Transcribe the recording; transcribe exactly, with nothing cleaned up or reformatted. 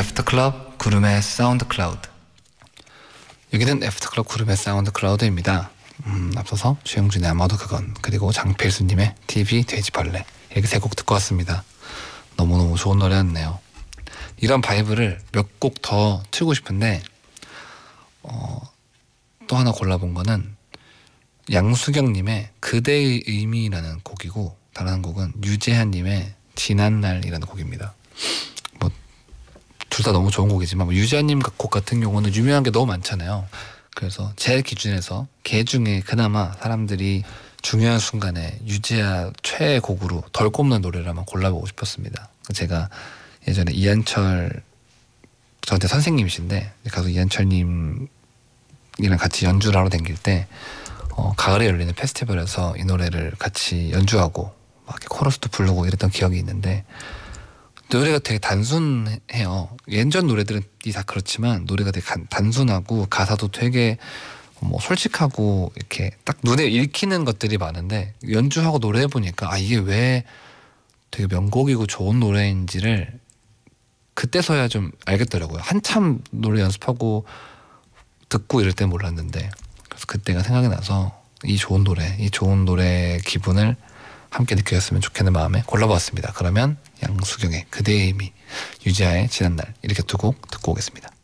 애프터클럽 구름의 사운드 클라우드. 여기는 애프터클럽 구름의 사운드 클라우드입니다. 음, 앞서서 최영준의 아마도 그건, 그리고 장필수님의 티비 돼지벌레, 이렇게 세 곡 듣고 왔습니다. 너무너무 좋은 노래였네요. 이런 바이브를 몇 곡 더 틀고 싶은데 어, 또 하나 골라본 거는 양수경님의 그대의 의미라는 곡이고, 다른 한 곡은 유재한님의 지난날이라는 곡입니다. 뭐 둘 다 너무 좋은 곡이지만 뭐 유재한님 곡 같은 경우는 유명한 게 너무 많잖아요. 그래서 제 기준에서 걔 중에 그나마 사람들이 중요한 순간에 유재하 최애 곡으로 덜 꼽는 노래를 한번 골라보고 싶었습니다. 제가 예전에 이한철, 저한테 선생님이신데 가수 이한철님이랑 같이 연주를 하러 다닐 때 어, 가을에 열리는 페스티벌에서 이 노래를 같이 연주하고 막 이렇게 코러스도 부르고 이랬던 기억이 있는데, 노래가 되게 단순해요. 예전 노래들은 다 그렇지만 노래가 되게 간, 단순하고 가사도 되게 뭐 솔직하고 이렇게 딱 눈에 읽히는 것들이 많은데, 연주하고 노래해보니까 아 이게 왜 되게 명곡이고 좋은 노래인지를 그때서야 좀 알겠더라고요. 한참 노래 연습하고 듣고 이럴 때 몰랐는데, 그래서 그때가 생각이 나서 이 좋은 노래, 이 좋은 노래 기분을 함께 느꼈으면 좋겠는 마음에 골라봤습니다. 그러면 양수경의 그대의 의미, 유재하의 지난날, 이렇게 두 곡 듣고 오겠습니다.